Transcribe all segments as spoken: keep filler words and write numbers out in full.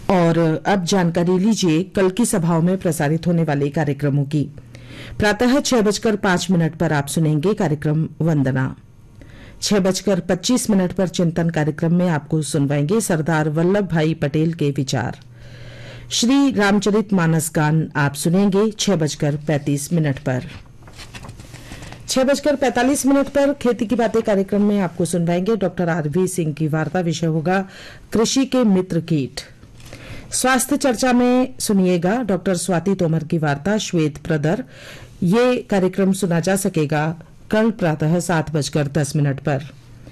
और अब जानकारी लीजिए कल की सभाओं में प्रसारित होने वाले कार्यक्रमों की। प्रातः छह बजकर पांच मिनट पर आप सुनेंगे कार्यक्रम वंदना। छह बजकर पच्चीस मिनट पर चिंतन कार्यक्रम में आपको सुनवाएंगे सरदार वल्लभ भाई पटेल के विचार। श्री रामचरित मानस गान आप सुनेंगे छह बजकर पैंतीस मिनट पर। छह बजकर पैंतालीस मिनट पर खेती की बातें कार्यक्रम में आपको सुनवाएंगे डॉक्टर आरवी सिंह की वार्ता। विषय होगा कृषि के मित्र कीट। स्वास्थ्य चर्चा में सुनिएगा डॉक्टर स्वाति तोमर की वार्ता श्वेत प्रदर। ये कार्यक्रम सुना जा सकेगा कल प्रातः सात बजकर दस मिनट पर।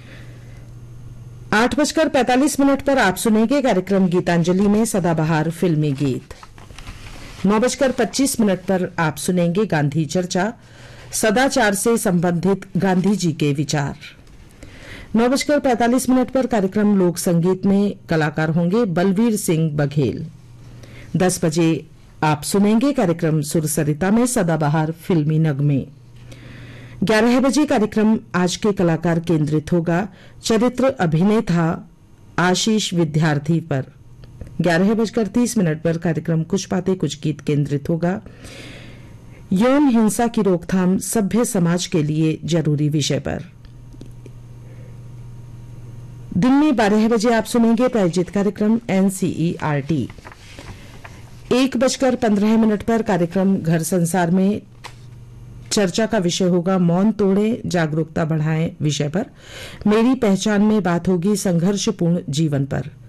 आठ बजकर पैंतालीस मिनट पर आप सुनेंगे कार्यक्रम गीतांजलि में सदाबहार फिल्मी गीत। नौ बजकर पच्चीस मिनट पर आप सुनेंगे गांधी चर्चा, सदाचार से संबंधित गांधी जी के विचार। नौ बजकर पैंतालीस मिनट पर कार्यक्रम लोक संगीत में कलाकार होंगे बलवीर सिंह बघेल। दस बजे आप सुनेंगे कार्यक्रम सुरसरिता में सदाबहार फिल्मी नगमे। ग्यारह बजे कार्यक्रम आज के कलाकार केंद्रित होगा चरित्र अभिनेता आशीष विद्यार्थी पर। ग्यारह बजकर तीस मिनट पर कार्यक्रम कुछ बातें कुछ गीत केंद्रित होगा यौन हिंसा की रोकथाम सभ्य समाज के लिए जरूरी विषय पर। दिन में बारह बजे आप सुनेंगे प्रायोजित कार्यक्रम एनसीईआरटी। एक बजकर पंद्रह मिनट पर कार्यक्रम घर संसार में चर्चा का विषय होगा मौन तोड़े जागरूकता बढ़ाएं विषय पर। मेरी पहचान में बात होगी संघर्षपूर्ण जीवन पर।